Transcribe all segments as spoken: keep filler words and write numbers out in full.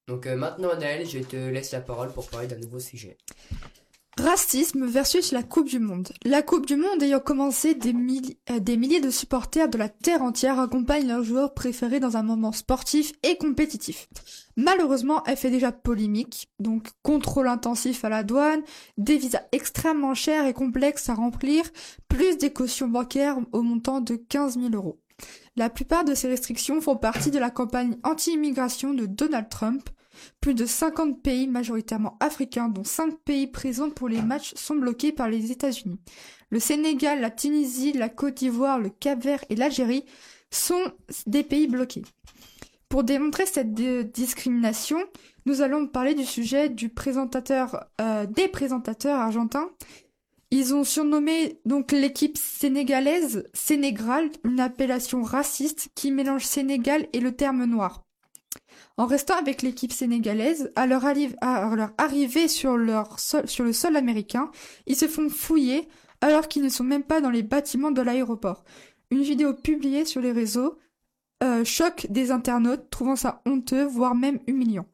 Donc euh, maintenant, Naël, je te laisse la parole pour parler d'un nouveau sujet. Racisme versus la Coupe du Monde. La Coupe du Monde ayant commencé, des, milli- euh, des milliers de supporters de la terre entière accompagnent leurs joueurs préférés dans un moment sportif et compétitif. Malheureusement, elle fait déjà polémique, donc contrôle intensif à la douane, des visas extrêmement chers et complexes à remplir, plus des cautions bancaires au montant de quinze mille euros. La plupart de ces restrictions font partie de la campagne anti-immigration de Donald Trump. Plus de cinquante pays, majoritairement africains, dont cinq pays présents pour les matchs, sont bloqués par les États-Unis. Le Sénégal, la Tunisie, la Côte d'Ivoire, le Cap-Vert et l'Algérie sont des pays bloqués. Pour démontrer cette d- discrimination, nous allons parler du sujet du présentateur, euh, des présentateurs argentins. Ils ont surnommé donc l'équipe sénégalaise Sénégal, une appellation raciste qui mélange Sénégal et le terme noir. En restant avec l'équipe sénégalaise, à leur, arri- à leur arrivée sur, leur sol, sur le sol américain, ils se font fouiller alors qu'ils ne sont même pas dans les bâtiments de l'aéroport. Une vidéo publiée sur les réseaux euh, choque des internautes, trouvant ça honteux, voire même humiliant.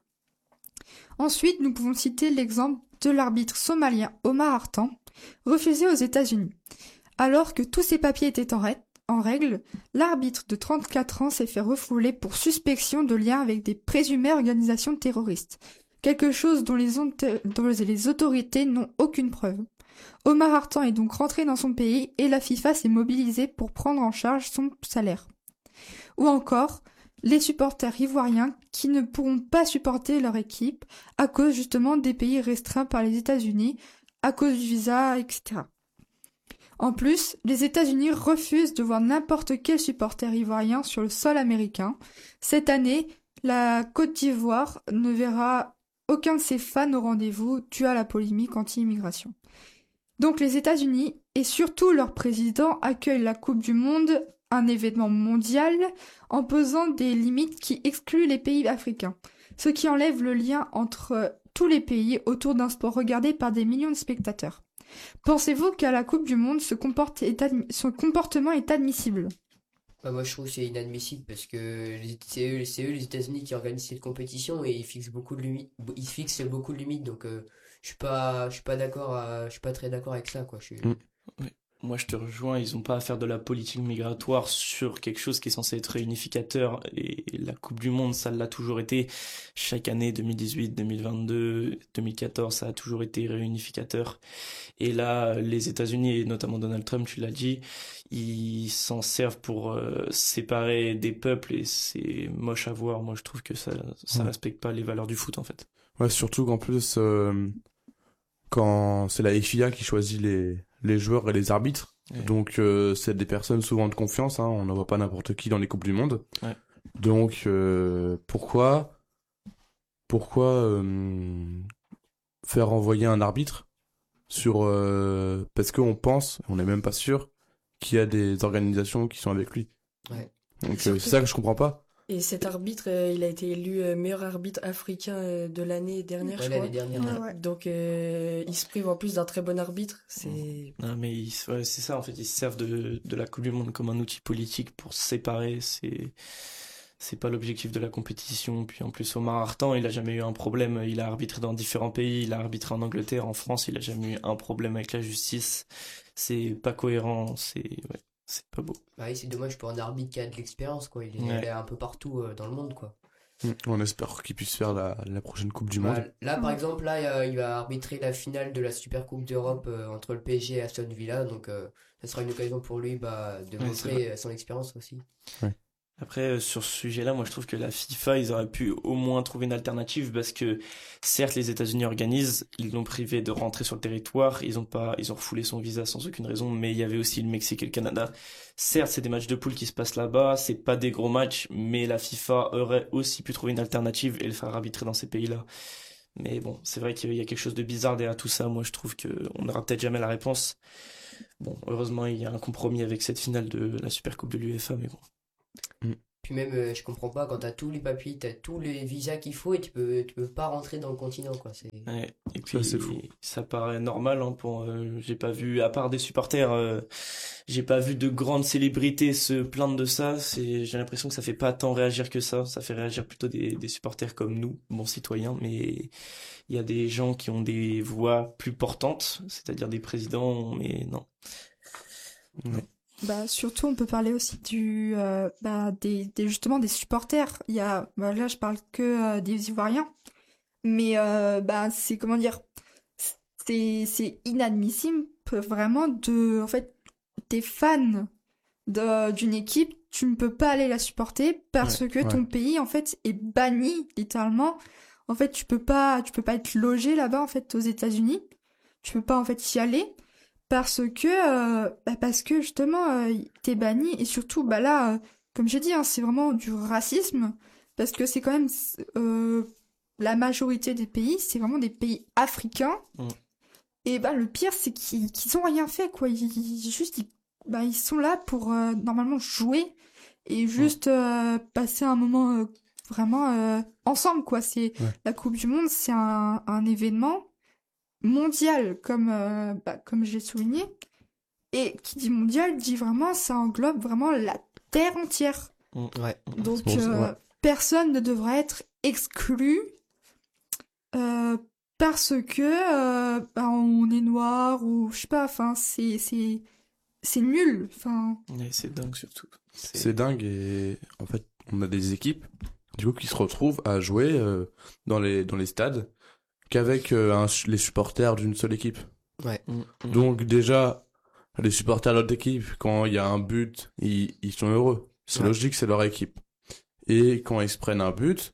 Ensuite, nous pouvons citer l'exemple de l'arbitre somalien Omar Hartan, refusé aux États-Unis. Alors que tous ses papiers étaient en règle, En règle, l'arbitre de trente-quatre ans s'est fait refouler pour suspicion de lien avec des présumées organisations terroristes, quelque chose dont les, onte- dont les autorités n'ont aucune preuve. Omar Hartan est donc rentré dans son pays et la FIFA s'est mobilisée pour prendre en charge son salaire. Ou encore, les supporters ivoiriens qui ne pourront pas supporter leur équipe à cause justement des pays restreints par les États-Unis, à cause du visa, et cetera. En plus, les États-Unis refusent de voir n'importe quel supporter ivoirien sur le sol américain. Cette année, la Côte d'Ivoire ne verra aucun de ses fans au rendez-vous dû à la polémique anti-immigration. Donc les États-Unis et surtout leur président accueillent la Coupe du Monde, un événement mondial, en posant des limites qui excluent les pays africains, ce qui enlève le lien entre tous les pays autour d'un sport regardé par des millions de spectateurs. Pensez-vous qu'à la Coupe du Monde, ce, comporte est admi- ce comportement est admissible? Bah, moi, je trouve que c'est inadmissible parce que les- c'est eux, c'est eux, les États-Unis, qui organisent cette compétition et ils fixent beaucoup de limites. Ils fixent beaucoup de limites, donc euh, je suis pas, je suis pas d'accord, à- je suis pas très d'accord avec ça, quoi. Je suis... Mm. Ouais. Moi, je te rejoins, ils n'ont pas à faire de la politique migratoire sur quelque chose qui est censé être réunificateur. Et la Coupe du Monde, ça l'a toujours été. Chaque année, deux mille dix-huit, deux mille vingt-deux, deux mille quatorze, ça a toujours été réunificateur. Et là, les États-Unis, et notamment Donald Trump, tu l'as dit, ils s'en servent pour euh, séparer des peuples et c'est moche à voir. Moi, je trouve que ça, ça Ouais. respecte pas les valeurs du foot, en fait. Ouais, surtout qu'en plus, euh, quand c'est la F I A qui choisit les, les joueurs et les arbitres, Ouais. donc euh, c'est des personnes souvent de confiance, hein, on n'en voit pas n'importe qui dans les Coupes du Monde. Ouais. Donc, euh, pourquoi, pourquoi euh, faire envoyer un arbitre sur, euh, parce qu'on pense, on n'est même pas sûr, qu'il y a des organisations qui sont avec lui. Ouais. Donc, euh, Surtout- c'est ça que je comprends pas. Et cet arbitre, euh, il a été élu euh, meilleur arbitre africain euh, de l'année dernière, Ouais, je l'année crois. dernière. Ouais, ouais. Donc, euh, il se prive en plus d'un très bon arbitre. C'est Non, mais ils- ouais, c'est ça, en fait, ils se servent de, de la Coupe du Monde comme un outil politique pour se séparer. C'est, c'est pas l'objectif de la compétition. Puis en plus, Omar Hartan, il a jamais eu un problème. Il a arbitré dans différents pays. Il a arbitré en Angleterre, en France. Il a jamais eu un problème avec la justice. C'est pas cohérent. C'est, ouais, c'est pas beau. Bah oui, c'est dommage pour un arbitre qui a de l'expérience, quoi. Il est Ouais. allé un peu partout euh, dans le monde, quoi. Mm. On espère qu'il puisse faire la, la prochaine Coupe du Bah, Monde. là, par Ouais. exemple, là, euh, il va arbitrer la finale de la Super Coupe d'Europe euh, entre le P S G et Aston Villa, donc euh, ça sera une occasion pour lui, bah, de Ouais, c'est montrer euh, son expérience aussi. Après, euh, sur ce sujet-là, moi je trouve que la FIFA, ils auraient pu au moins trouver une alternative parce que certes les États-Unis organisent, ils l'ont privé de rentrer sur le territoire, ils ont pas, ils ont refoulé son visa sans aucune raison, mais il y avait aussi le Mexique et le Canada. Certes, c'est des matchs de poule qui se passent là-bas, c'est pas des gros matchs, mais la FIFA aurait aussi pu trouver une alternative et le faire arbitrer dans ces pays-là. Mais bon, c'est vrai qu'il y a quelque chose de bizarre derrière tout ça. Moi, je trouve que on n'aura peut-être jamais la réponse. Bon, heureusement, il y a un compromis avec cette finale de la Super Coupe de l'UEFA, mais bon. Puis même, euh, je comprends pas, quand t'as tous les papiers, t'as tous les visas qu'il faut et tu peux, tu peux pas rentrer dans le continent, quoi. C'est... Ouais. Et Ça, puis, c'est fou. ça paraît normal, hein, pour, euh, j'ai pas vu, à part des supporters, euh, j'ai pas vu de grandes célébrités se plaindre de ça. C'est, j'ai l'impression que ça fait pas tant réagir que ça. Ça fait réagir plutôt des, des supporters comme nous, bons citoyens, mais il y a des gens qui ont des voix plus portantes, c'est-à-dire des présidents, mais non. Ouais. Bah, surtout, on peut parler aussi du, euh, bah, des, des, justement, des supporters. Il y a, bah, là, je parle que euh, des Ivoiriens. Mais, euh, bah, c'est, comment dire, c'est, c'est inadmissible, vraiment, de, en fait, t'es fan de, d'une équipe, tu ne peux pas aller la supporter parce que ouais. ton pays, en fait, est banni, littéralement. En fait, tu peux pas, tu peux pas être logé là-bas, en fait, aux États-Unis. Tu peux pas, en fait, y aller. Parce que, euh, bah parce que justement, euh, t'es banni et surtout, bah là, euh, comme j'ai dit, hein, c'est vraiment du racisme parce que c'est quand même euh, la majorité des pays, c'est vraiment des pays africains. Mm. Et bah le pire, c'est qu'ils qu'ils ont rien fait, quoi. Ils, ils- juste, ils, bah ils sont là pour euh, normalement jouer et juste euh, passer un moment euh, vraiment euh, ensemble, quoi. C'est Ouais. la Coupe du Monde, c'est un, un événement mondial, comme, euh, bah, comme j'ai souligné. Et qui dit mondial, dit vraiment, ça englobe vraiment la Terre entière. Ouais. Donc, C'est bon, euh, ouais. personne ne devrait être exclu euh, parce que euh, bah, on est noir ou je sais pas, enfin, c'est, c'est, c'est nul. Enfin, Ouais, c'est dingue surtout. C'est dingue et en fait, on a des équipes du coup qui se retrouvent à jouer euh, dans les dans les stades qu'avec euh, un, les supporters d'une seule équipe. Ouais. Mm, mm. Donc déjà, les supporters de l'autre équipe, quand il y a un but, ils, ils sont heureux. C'est Ouais. logique, c'est leur équipe. Et quand ils se prennent un but,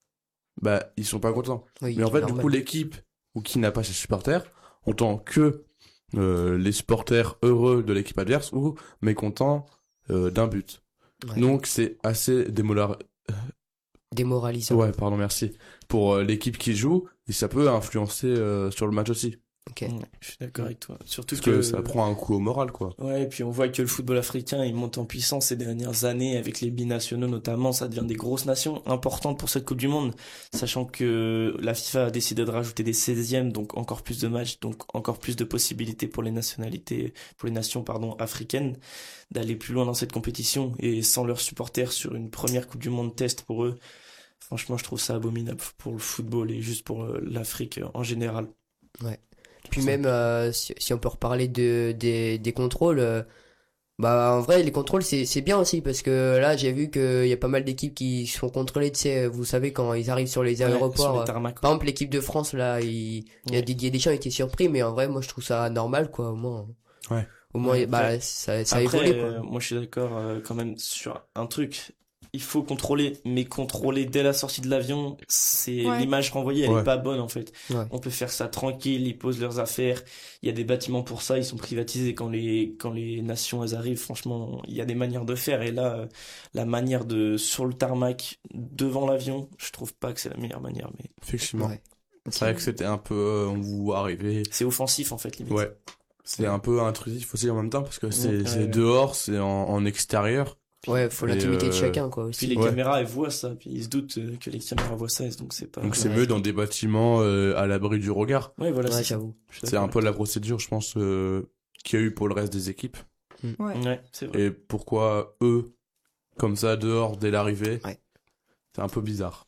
bah ils sont pas contents. Oui, Mais en fait, normal. du coup, l'équipe ou qui n'a pas ses supporters, entend que euh, les supporters heureux de l'équipe adverse ou mécontents euh, d'un but. Ouais. Donc c'est assez démolar... Démoralisant. Ouais, pardon, merci. Pour euh, l'équipe qui joue, et ça peut influencer euh, sur le match aussi. Ok. Ouais, je suis d'accord avec toi. Surtout Parce que ça prend un coup au moral, quoi. Ouais, et puis on voit que le football africain, il monte en puissance ces dernières années avec les binationaux notamment. Ça devient des grosses nations importantes pour cette Coupe du Monde, sachant que la FIFA a décidé de rajouter des seizièmes, donc encore plus de matchs, donc encore plus de possibilités pour les nationalités, pour les nations, pardon, africaines, d'aller plus loin dans cette compétition. Et sans leurs supporters sur une première Coupe du Monde test pour eux, franchement, je trouve ça abominable pour le football et juste pour euh, l'Afrique euh, en général. Ouais. Puis même, euh, si, si on peut reparler de, des, des contrôles, euh, bah en vrai, les contrôles, c'est, c'est bien aussi, parce que là, j'ai vu qu'il y a pas mal d'équipes qui sont contrôlées, tu sais, vous savez, quand ils arrivent sur les Ouais, aéroports. sur les euh, tarmacs. Par exemple, l'équipe de France, là, il, il y a Ouais. des, il y a des gens qui étaient surpris, mais en vrai, moi, je trouve ça normal, quoi, au moins. Ouais. Au moins, Ouais, bah, après- ça, ça a Après, évolué, quoi. euh, moi je suis d'accord euh, quand même sur un truc. Il faut contrôler, mais contrôler dès la sortie de l'avion, c'est Ouais. l'image renvoyée, elle Ouais. est pas bonne en fait. Ouais. On peut faire ça tranquille, ils posent leurs affaires. Il y a des bâtiments pour ça, ils sont privatisés quand les quand les nations elles arrivent. Franchement, il y a des manières de faire et là, euh, la manière de sur le tarmac devant l'avion, je trouve pas que c'est la meilleure manière, mais Effectivement. Ouais. C'est vrai que c'était un peu... euh, on vous arrivait... c'est offensif en fait limite. Ouais. C'est un peu intrusif aussi en même temps, parce que c'est Ouais, c'est ouais. dehors, c'est en, en extérieur. Ouais, faut Et, l'intimité de euh, chacun, quoi, Puis aussi. les Ouais. caméras elles voient ça, puis ils se doutent euh, que les caméras voient ça, et donc c'est pas. Donc c'est Ouais. mieux dans des bâtiments euh, à l'abri du regard. Ouais voilà, Ouais, c'est ça. j'avoue. Je suis C'est un d'accord peu la procédure, je pense, euh, qu'il y a eu pour le reste des équipes. ouais. avec toi. Ouais, c'est vrai. Et pourquoi eux, comme ça, dehors, dès l'arrivée, Ouais. c'est un peu bizarre.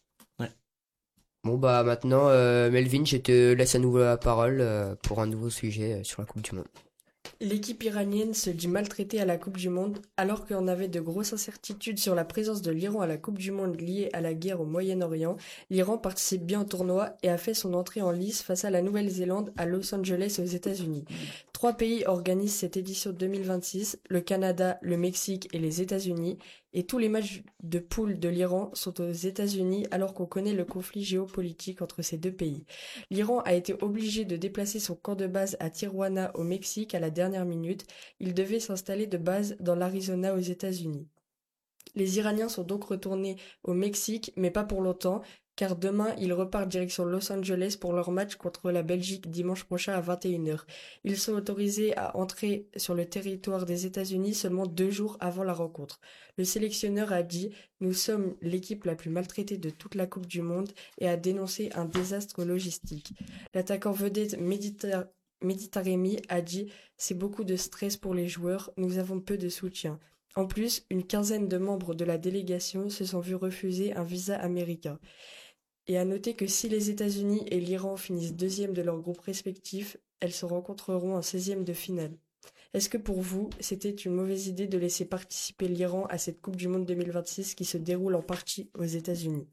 Bon, bah, maintenant, euh, Melvin, je te laisse à nouveau la parole, euh, pour un nouveau sujet euh, sur la Coupe du Monde. L'équipe iranienne se dit maltraitée à la Coupe du Monde alors qu'on avait de grosses incertitudes sur la présence de l'Iran à la Coupe du Monde liée à la guerre au Moyen-Orient. L'Iran participe bien au tournoi et a fait son entrée en lice face à la Nouvelle-Zélande à Los Angeles aux États-Unis. Trois pays organisent cette édition deux mille vingt-six, le Canada, le Mexique et les États-Unis. Et tous les matchs de poule de l'Iran sont aux États-Unis alors qu'on connaît le conflit géopolitique entre ces deux pays. L'Iran a été obligé de déplacer son camp de base à Tijuana au Mexique à la dernière minute. Il devait s'installer de base dans l'Arizona aux États-Unis. Les Iraniens sont donc retournés au Mexique, mais pas pour longtemps, car demain, ils repartent direction Los Angeles pour leur match contre la Belgique dimanche prochain à vingt et une heures. Ils sont autorisés à entrer sur le territoire des États-Unis seulement deux jours avant la rencontre. Le sélectionneur a dit « Nous sommes l'équipe la plus maltraitée de toute la Coupe du Monde » et a dénoncé un désastre logistique. L'attaquant vedette Médita- Méditerranée a dit « C'est beaucoup de stress pour les joueurs, nous avons peu de soutien ». En plus, une quinzaine de membres de la délégation se sont vus refuser un visa américain. Et à noter que si les États-Unis et l'Iran finissent deuxième de leurs groupes respectifs, elles se rencontreront en seizième de finale. Est-ce que pour vous, c'était une mauvaise idée de laisser participer l'Iran à cette Coupe du Monde deux mille vingt-six qui se déroule en partie aux États-Unis?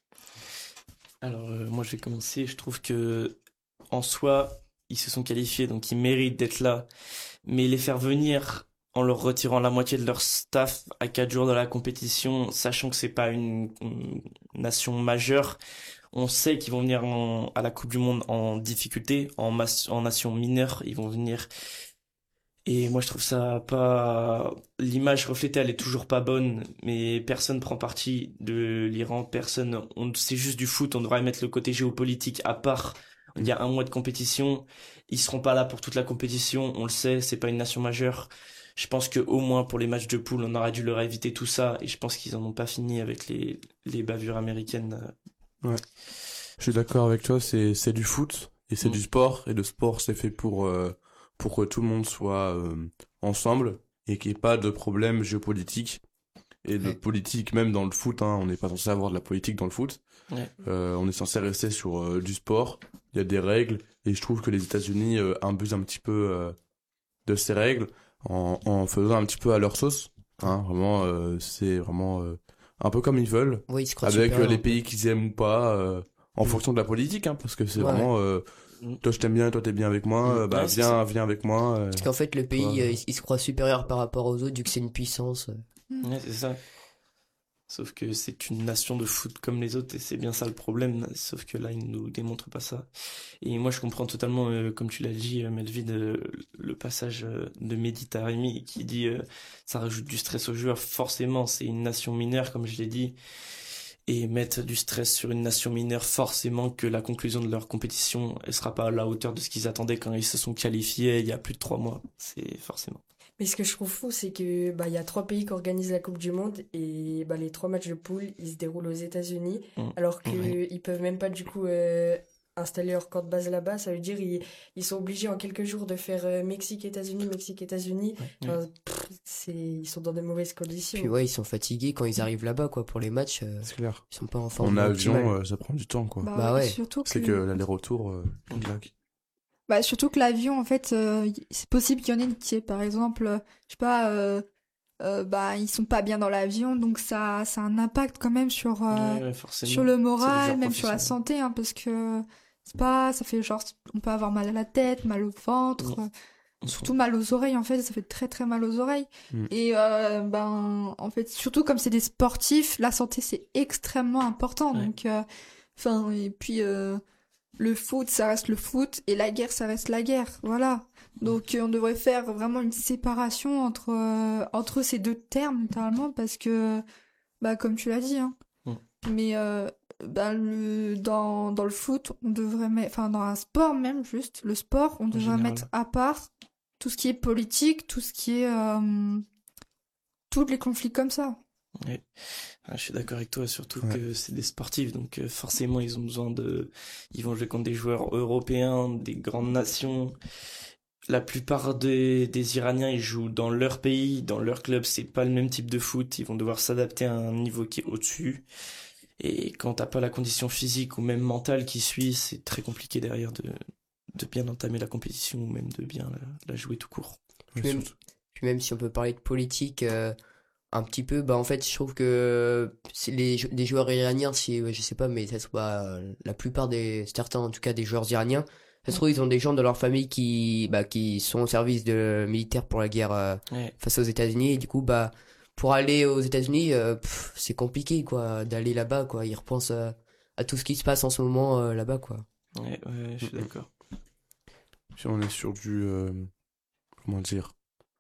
Alors, euh, moi, je vais commencer. Je trouve que, en soi, ils se sont qualifiés, donc ils méritent d'être là. Mais les faire venir en leur retirant la moitié de leur staff à quatre jours de la compétition, sachant que c'est pas une, une nation majeure, on sait qu'ils vont venir en- à la Coupe du Monde en difficulté, en, mas- en nation mineure, ils vont venir. Et moi, je trouve ça pas, l'image reflétée, elle est toujours pas bonne, mais personne prend parti de l'Iran, personne, on, c'est juste du foot, on devrait mettre le côté géopolitique à part. Il y a un mois de compétition, ils seront pas là pour toute la compétition, on le sait, c'est pas une nation majeure. Je pense que au moins pour les matchs de poule, on aurait dû leur éviter tout ça, et je pense qu'ils en ont pas fini avec les, les bavures américaines. Ouais. Je suis d'accord avec toi, c'est c'est du foot et c'est Mm. du sport, et le sport c'est fait pour euh, pour que tout le monde soit euh, ensemble et qu'il n'y ait pas de problème géopolitique et de Ouais. politique même dans le foot, hein. On n'est pas censé avoir de la politique dans le foot. Ouais. Euh, on est censé rester sur euh, du sport. Il y a des règles et je trouve que les États-Unis euh, abusent un petit peu euh, de ces règles en, en faisant un petit peu à leur sauce. Hein, vraiment, euh, c'est vraiment euh, un peu comme ils veulent, Ouais, ils se croient avec euh, supérieurs, les un peu. pays qu'ils aiment ou pas, euh, en Mm. fonction de la politique, hein, parce que c'est Ouais. vraiment, euh, Mm. toi je t'aime bien, toi t'es bien avec moi, Mm. euh, bah Ouais, c'est viens, viens avec moi. euh. Parce qu'en fait, le pays, Ouais. euh, il, il se croit supérieur par rapport aux autres, vu que c'est une puissance. Ouais, c'est ça. Sauf que c'est une nation de foot comme les autres et c'est bien ça le problème. Sauf que là, ils nous démontrent pas ça. Et moi, je comprends totalement, euh, comme tu l'as dit, euh, Melvin, euh, le passage euh, de Mehdi Taremi qui dit euh, ça rajoute du stress aux joueurs. Forcément, c'est une nation mineure, comme je l'ai dit. Et mettre du stress sur une nation mineure, forcément que la conclusion de leur compétition, elle sera pas à la hauteur de ce qu'ils attendaient quand ils se sont qualifiés il y a plus de trois mois. C'est forcément. Mais ce que je trouve fou, c'est que bah il y a trois pays qui organisent la Coupe du Monde et bah les trois matchs de poule, ils se déroulent aux États-Unis, Mm. alors que Ouais. ils peuvent même pas du coup euh, installer leur camp de base là-bas. Ça veut dire ils, ils sont obligés en quelques jours de faire euh, Mexique-États-Unis, Mexique-États-Unis. Enfin, pff, c'est ils sont dans de mauvaises conditions. Puis ouais, ils sont fatigués quand ils arrivent là-bas, quoi, pour les matchs. euh, C'est clair. ils sont pas en forme En optimale. avion, euh, ça prend du temps, quoi. Bah, Bah ouais. surtout que, C'est que l'aller-retour, euh, on claque. bah, surtout que l'avion, en fait, euh, y- c'est possible qu'il y en ait une qui est, par exemple, euh, je sais pas, euh, euh, bah, ils sont pas bien dans l'avion, donc ça, ça a un impact quand même sur, euh, Ouais, ouais, forcément. sur le C'est des moral, joueurs même sur la professionnels. santé, hein, parce que c'est pas, ça fait genre, on peut avoir mal à la tête, mal au ventre, Mm. euh, surtout mal aux oreilles, en fait, ça fait très très mal aux oreilles. Mm. Et euh, ben, en fait, surtout comme c'est des sportifs, la santé c'est extrêmement important. Ouais. Donc, euh, enfin, et puis euh, le foot, ça reste le foot, et la guerre, ça reste la guerre. Voilà. Donc, euh, on devrait faire vraiment une séparation entre euh, entre ces deux termes, littéralement, parce que, bah, comme tu l'as dit, hein. Mm. Mais euh, bah, le, dans, dans le foot, on devrait mettre, enfin, dans un sport même, juste, le sport, on devrait général. mettre à part tout ce qui est politique, tout ce qui est. Euh, tous les conflits comme ça. Ouais. Ah, je suis d'accord avec toi, surtout Ouais. que c'est des sportifs, donc euh, forcément ils ont besoin de... Ils vont jouer contre des joueurs européens, des grandes nations. La plupart des, des Iraniens, ils jouent dans leur pays, dans leur club, c'est pas le même type de foot, ils vont devoir s'adapter à un niveau qui est au-dessus. Et quand t'as pas la condition physique ou même mentale qui suit, c'est très compliqué derrière de, de bien entamer la compétition ou même de bien la, la jouer tout court. Puis Ouais, même, surtout. puis même si on peut parler de politique euh, un petit peu, bah en fait, je trouve que c'est les, jou- des joueurs iraniens, si, ouais, je sais pas, mais ça soit euh, la plupart des, certains en tout cas des joueurs iraniens, ça se trouve, ils ont des gens de leur famille qui, bah, qui sont au service de militaire pour la guerre euh, Ouais. face aux États-Unis, et du coup, bah, pour aller aux États-Unis, euh, pff, c'est compliqué, quoi, d'aller là-bas, quoi. Ils repensent à, à tout ce qui se passe en ce moment euh, là-bas, quoi. Ouais, ouais, je suis Mhm. d'accord. Puis on est sur du, euh, comment dire,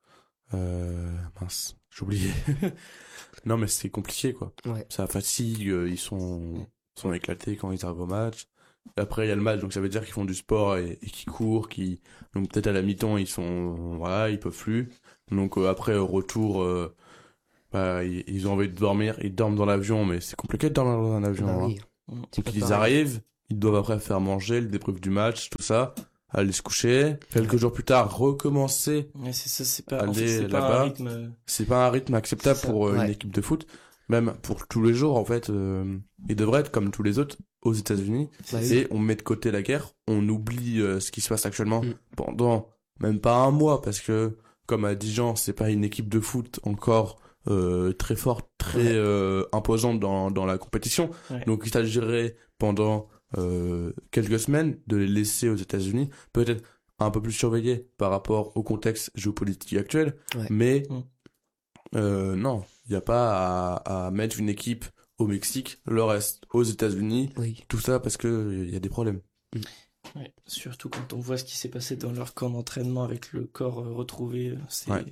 euh, mince, j'ai oublié. Non mais c'est compliqué, quoi. Ouais. Ça fatigue, euh, ils sont sont éclatés quand ils arrivent au match. Et après, il y a le match, donc ça veut dire qu'ils font du sport et, et qu'ils courent, qui donc peut-être à la mi-temps, ils sont, voilà, ils peuvent plus. Donc euh, après, au retour, euh, bah, ils, ils ont envie de dormir, ils dorment dans l'avion, mais c'est compliqué de dormir dans un avion, Bah hein. oui. C'est Donc pas ils pareil. arrivent, ils doivent après faire manger, le débrief du match, tout ça, aller se coucher. Quelques jours plus tard, recommencer. Mais c'est ça, c'est pas, en Aller fait, c'est pas là-bas. un rythme. euh, C'est pas un rythme acceptable C'est ça, pour euh, une ouais. équipe de foot. Même pour tous les jours, en fait, euh, il devrait être comme tous les autres aux États-Unis. Bah oui. C'est on met de côté la guerre, on oublie euh, ce qui se passe actuellement Mm. pendant même pas un mois, parce que comme à Dijon, c'est pas une équipe de foot encore euh, très forte, très Ouais. euh, imposante dans dans la compétition. Ouais. Donc il s'agirait pendant euh, quelques semaines de les laisser aux États-Unis, peut-être un peu plus surveillés par rapport au contexte géopolitique actuel, Ouais. mais Mm. euh, non, il n'y a pas à, à mettre une équipe au Mexique, le reste aux États-Unis, Oui. tout ça parce que il y a des problèmes. Ouais, surtout quand on voit ce qui s'est passé dans leur camp d'entraînement avec le corps euh, retrouvé, euh, c'est Ouais.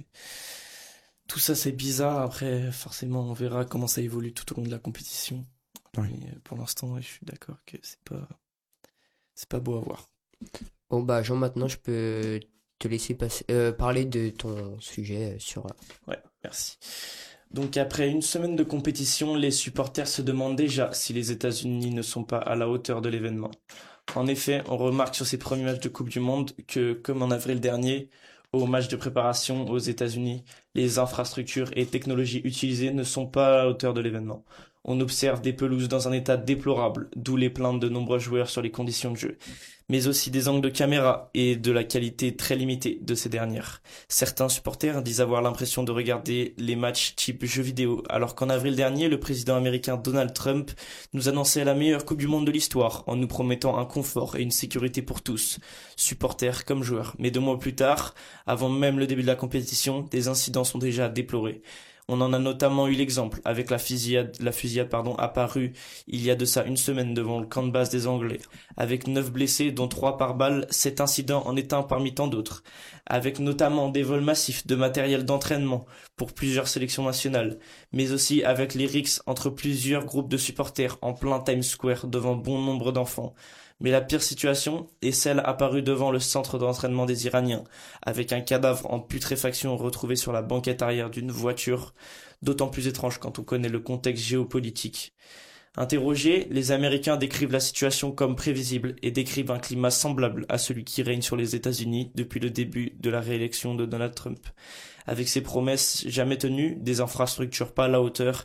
tout ça, c'est bizarre. Après, forcément, on verra comment ça évolue tout au long de la compétition. Ouais. Mais euh, pour l'instant, ouais, je suis d'accord que c'est pas c'est pas beau à voir. Bon bah Jean, maintenant je peux te laisser passer, euh, parler de ton sujet euh, sur. euh, Ouais, merci. Donc après une semaine de compétition, les supporters se demandent déjà si les États-Unis ne sont pas à la hauteur de l'événement. En effet, on remarque sur ces premiers matchs de Coupe du Monde que, comme en avril dernier, au match de préparation aux États-Unis, les infrastructures et technologies utilisées ne sont pas à la hauteur de l'événement. On observe des pelouses dans un état déplorable, d'où les plaintes de nombreux joueurs sur les conditions de jeu, mais aussi des angles de caméra et de la qualité très limitée de ces dernières. Certains supporters disent avoir l'impression de regarder les matchs type jeux vidéo, alors qu'en avril dernier, le président américain Donald Trump nous annonçait la meilleure Coupe du Monde de l'histoire en nous promettant un confort et une sécurité pour tous, supporters comme joueurs. Mais deux mois plus tard, avant même le début de la compétition, des incidents sont déjà à déplorer. On en a notamment eu l'exemple avec la fusillade, la fusillade pardon, apparue il y a de ça une semaine devant le camp de base des Anglais, avec neuf blessés dont trois par balle, cet incident en est un parmi tant d'autres, avec notamment des vols massifs de matériel d'entraînement pour plusieurs sélections nationales, mais aussi avec les rixes entre plusieurs groupes de supporters en plein Times Square devant bon nombre d'enfants. Mais la pire situation est celle apparue devant le centre d'entraînement des Iraniens, avec un cadavre en putréfaction retrouvé sur la banquette arrière d'une voiture, d'autant plus étrange quand on connaît le contexte géopolitique. Interrogés, les Américains décrivent la situation comme prévisible et décrivent un climat semblable à celui qui règne sur les États-Unis depuis le début de la réélection de Donald Trump, avec ses promesses jamais tenues, des infrastructures pas à la hauteur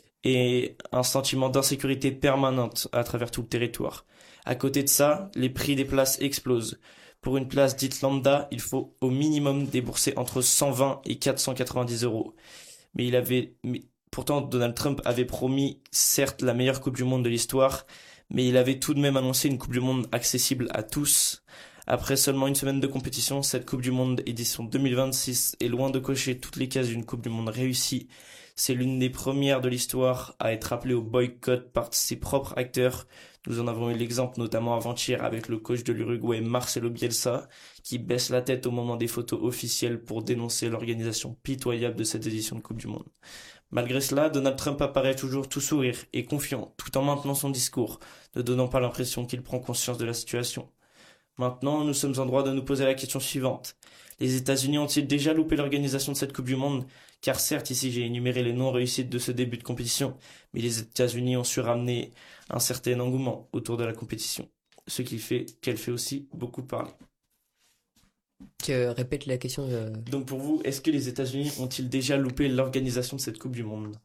et un sentiment d'insécurité permanente à travers tout le territoire. À côté de ça, les prix des places explosent. Pour une place dite lambda, il faut au minimum débourser entre cent vingt et quatre cent quatre-vingt-dix euros. Mais il avait, mais pourtant Donald Trump avait promis certes la meilleure Coupe du Monde de l'histoire, mais il avait tout de même annoncé une Coupe du Monde accessible à tous. Après seulement une semaine de compétition, cette Coupe du Monde édition deux mille vingt-six est loin de cocher toutes les cases d'une Coupe du Monde réussie. C'est l'une des premières de l'histoire à être appelée au boycott par ses propres acteurs. Nous en avons eu l'exemple notamment avant-hier avec le coach de l'Uruguay Marcelo Bielsa, qui baisse la tête au moment des photos officielles pour dénoncer l'organisation pitoyable de cette édition de Coupe du Monde. Malgré cela, Donald Trump apparaît toujours tout sourire et confiant, tout en maintenant son discours, ne donnant pas l'impression qu'il prend conscience de la situation. Maintenant, nous sommes en droit de nous poser la question suivante. Les États-Unis ont-ils déjà loupé l'organisation de cette Coupe du Monde? Car certes, ici j'ai énuméré les non-réussites de ce début de compétition, mais les États-Unis ont su ramener un certain engouement autour de la compétition, ce qui fait qu'elle fait aussi beaucoup parler. Tu euh, répètes la question. euh, Donc pour vous, est-ce que les États-Unis ont-ils déjà loupé l'organisation de cette Coupe du Monde?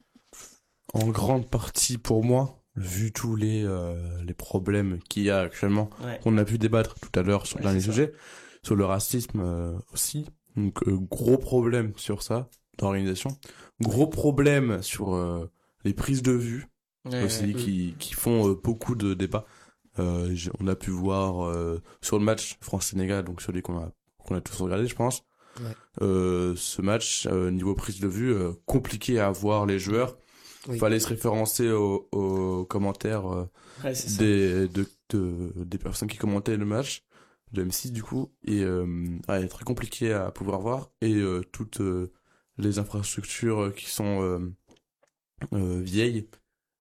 En grande partie pour moi, vu tous les euh, les problèmes qu'il y a actuellement, Ouais. qu'on a pu débattre tout à l'heure sur Ouais, le dernier c'est ça. sujet, sur le racisme euh, aussi. Donc euh, gros problème sur ça d'organisation, gros problème sur euh, les prises de vue Ouais, aussi ouais. qui qui font euh, beaucoup de débats. Euh, j'ai- on a pu voir euh, sur le match France-Sénégal, donc celui qu'on a qu'on a tous regardé, je pense. Ouais. Euh, ce match euh, niveau prise de vue euh, compliqué à voir les joueurs. Oui. Fallait se référencer aux, aux commentaires euh, Ouais, c'est ça. des de, de- des personnes qui commentaient le match de M six du coup et euh, ouais, très compliqué à pouvoir voir et euh, toutes euh, les infrastructures qui sont euh, euh, vieilles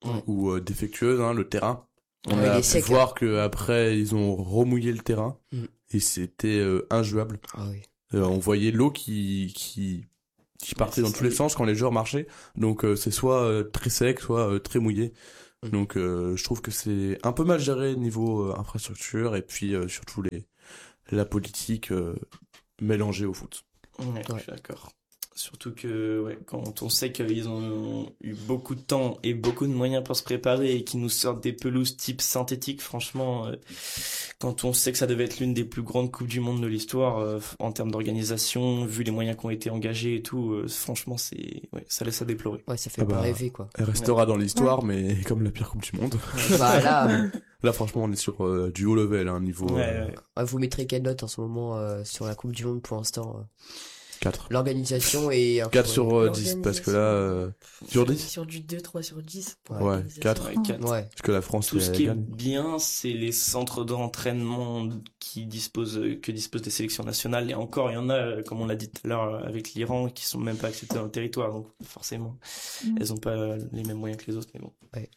Ouais. ou euh, défectueuse, hein, le terrain. On Ouais, il a est pu sec, hein. voir qu'après, ils ont remouillé le terrain Mm. et c'était euh, injouable. Ah oui. Euh, on voyait l'eau qui, qui, qui partait Ouais, dans c'est tous les ça. sens quand les joueurs marchaient. Donc euh, c'est soit euh, très sec, soit euh, très mouillé. Mm. Donc euh, je trouve que c'est un peu mal géré niveau euh, infrastructure et puis euh, surtout les la politique euh, mélangée au foot. Ouais, Ouais. je suis d'accord. Surtout que ouais, quand on sait qu'ils ont eu beaucoup de temps et beaucoup de moyens pour se préparer et qu'ils nous sortent des pelouses type synthétique, franchement, euh, quand on sait que ça devait être l'une des plus grandes coupes du monde de l'histoire euh, en termes d'organisation, vu les moyens qui ont été engagés et tout, euh, franchement, c'est ouais, ça laisse à déplorer. Ouais, ça fait Ah pas bah. rêver, quoi. Elle restera dans l'histoire, mais comme la pire coupe du monde. Bah là, Là franchement on est sur euh, du haut level, hein, niveau Ouais, euh, ouais. ouais, vous mettrez quelle note en ce moment euh, sur la Coupe du Monde pour l'instant euh, quatre. L'organisation et... un quatre peu- sur euh, dix, parce que là... euh, sur dix Sur du deux, trois sur dix. Ouais. Ouais, quatre. Ouais, quatre. Ouais. Parce que la France, Tout ce elle qui est gagne. bien, c'est les centres d'entraînement qui disposent, que disposent des sélections nationales. Et encore, il y en a, euh, comme on l'a dit tout à l'heure, avec l'Iran, qui sont même pas acceptés dans le territoire. Donc, forcément, Mm. elles ont pas les mêmes moyens que les autres, mais bon. Ouais.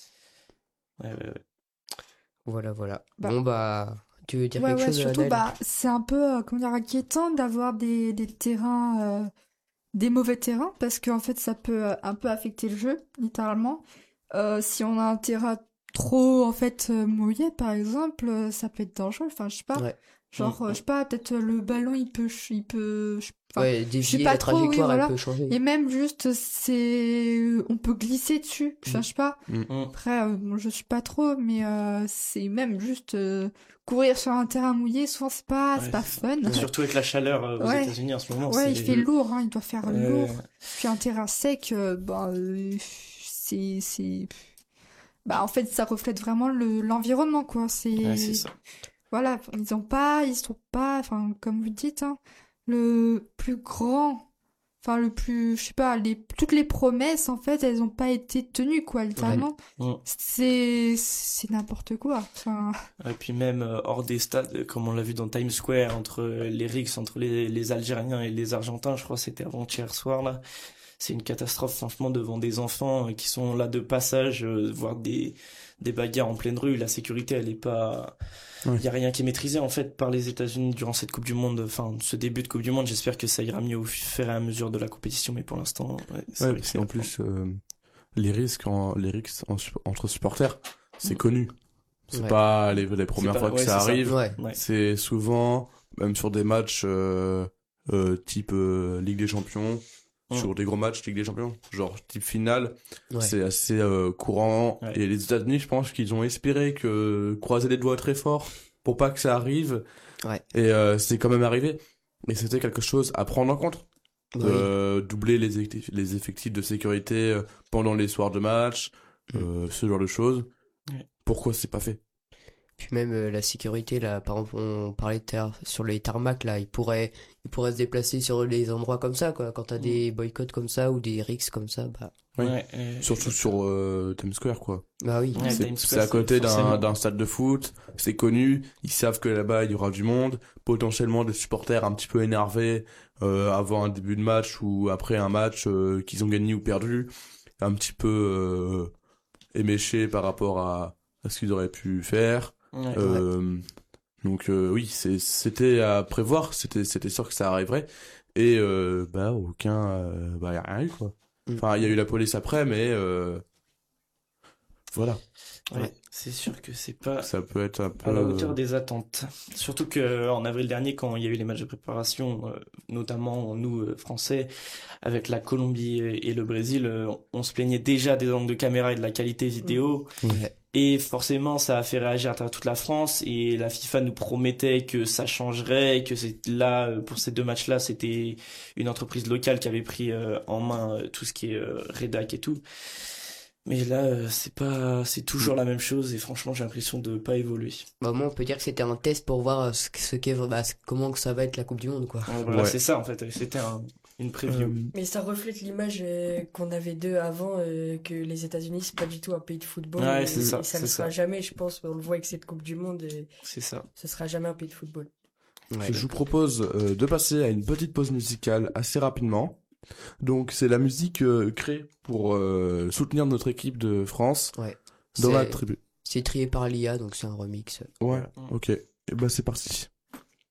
Ouais, ouais, ouais. Voilà, voilà. Bah. Bon, bah... Tu veux dire Ouais, quelque ouais, chose, surtout, Anaël bah, c'est un peu, euh, comment dire, inquiétant d'avoir des, des terrains, euh, des mauvais terrains, parce qu'en fait, ça peut euh, un peu affecter le jeu, littéralement. Euh, si on a un terrain trop, en fait, euh, mouillé, par exemple, euh, ça peut être dangereux, enfin, je sais pas. Ouais. Genre, Mm. euh, je sais pas, peut-être euh, le ballon, il peut, ch- il peut, je- enfin, Ouais, sais dévier pas la trop, oui, trajectoire, voilà. elle peut changer. et même juste, c'est, on peut glisser dessus, enfin, je sais pas. Mm. Après, euh, bon, je suis pas trop, mais euh, c'est même juste euh, courir sur un terrain mouillé, souvent c'est pas, c'est Ouais, pas c'est fun. Surtout avec la chaleur euh, aux Ouais. États-Unis en ce moment. Ouais, c'est... il fait lourd, hein, il doit faire Ouais, lourd. ouais. Puis un terrain sec, euh, bah, euh, c'est, c'est, bah en fait ça reflète vraiment le l'environnement quoi. C'est, Ouais, c'est ça. voilà, ils ont pas, ils sont pas, enfin comme vous dites, hein, le plus grand. Enfin, le plus, je sais pas, les, toutes les promesses, en fait, elles ont pas été tenues, quoi, littéralement. Mm. C'est, c'est n'importe quoi. Enfin, Et puis même euh, hors des stades, euh, comme on l'a vu dans Times Square, entre euh, les rixes, entre les, les Algériens et les Argentins, je crois que c'était avant-hier soir, là. C'est une catastrophe, franchement, devant des enfants euh, qui sont là de passage, euh, voir des, des bagarres en pleine rue. La sécurité, elle est pas... Il Ouais. y a rien qui est maîtrisé, en fait, par les États-Unis durant cette Coupe du Monde, enfin, ce début de Coupe du Monde. J'espère que ça ira mieux au fur et à mesure de la compétition, mais pour l'instant, ouais, c'est Ouais, vrai que parce c'est qu'en la plus, euh, les risques, en, les risques en su- entre supporters, c'est Mm. connu. C'est Ouais. pas les, les premières pas- fois que ouais, ça c'est ça. arrive. Ouais. Ouais. C'est souvent, même sur des matchs euh, euh, type euh, Ligue des Champions, Mm. sur des gros matchs Ligue des Champions, genre type finale, Ouais. c'est assez euh, courant. Ouais. Et les États-Unis, je pense qu'ils ont espéré que croiser les doigts très fort pour pas que ça arrive. Ouais. Et euh, c'est quand même arrivé. Et c'était quelque chose à prendre en compte. Oui. Euh, doubler les effectifs, les effectifs de sécurité euh, pendant les soirs de match, Mm. euh, ce genre de choses. Ouais. Pourquoi c'est pas fait? Puis même euh, la sécurité, là, par exemple, on parlait tout à l'heure sur les tarmacs, là, ils pourraient, ils pourraient se déplacer sur les endroits comme ça, quoi. Quand t'as des boycotts comme ça ou des rixes comme ça, bah, Oui. Ouais, euh, Surtout sur euh, Times Square, quoi. bah oui. Ouais, C'est Times c'est Square, à côté c'est d'un forcément- d'un stade de foot, c'est connu, ils savent que là-bas il y aura du monde, potentiellement des supporters un petit peu énervés euh, avant un début de match ou après un match euh, qu'ils ont gagné ou perdu, un petit peu euh, éméchés par rapport à, à ce qu'ils auraient pu faire. Ouais. Euh, donc euh, oui, c'est- c'était à prévoir, c'était c'était sûr que ça arriverait et euh, bah aucun euh, bah y a rien eu quoi. Mm. Enfin, il y a eu la police après mais euh, voilà, Ouais, Ouais. c'est sûr que c'est pas ça peut être un peu à la hauteur des attentes. Surtout que en avril dernier, quand il y a eu les matchs de préparation, euh, notamment nous euh, Français, avec la Colombie et, et le Brésil, euh, on se plaignait déjà des angles de caméra et de la qualité vidéo. Ouais. Et forcément, ça a fait réagir à travers toute la France. Et la FIFA nous promettait que ça changerait, que c'est là euh, pour ces deux matchs-là, c'était une entreprise locale qui avait pris euh, en main euh, tout ce qui est euh, rédac et tout. Mais là, euh, c'est pas, c'est toujours la même chose et franchement, j'ai l'impression de pas évoluer. Bah, moi, on peut dire que c'était un test pour voir euh, ce, que- ce qu'est, bah, ce- comment que ça va être la Coupe du Monde, quoi. Ouais, voilà, Ouais. c'est ça en fait. C'était un, une preview. Euh, Mais ça reflète l'image euh, qu'on avait d'eux avant, euh, que les États-Unis, c'est pas du tout un pays de football. Ouais, et, c'est ça, et ça ne c'est sera ça. jamais, je pense, on le voit avec cette Coupe du Monde, et C'est ça. ce sera jamais un pays de football. Ouais. je vous propose euh, de passer à une petite pause musicale assez rapidement Donc c'est la musique euh, créée pour euh, soutenir notre équipe de France Ouais. dans la C'est- tribu. C'est trié par l'I A, donc c'est un remix. Ouais, Mm. ok. Et bah c'est parti.